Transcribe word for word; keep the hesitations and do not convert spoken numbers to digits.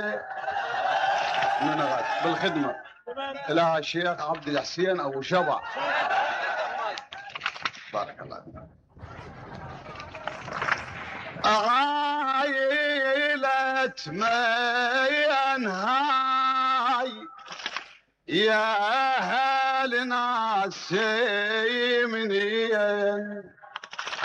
من بالخدمة إلى الشيخ عبد الحسين أبو شبع. بارك الله فيك. عائلة مينهاي يا أهل ناس منين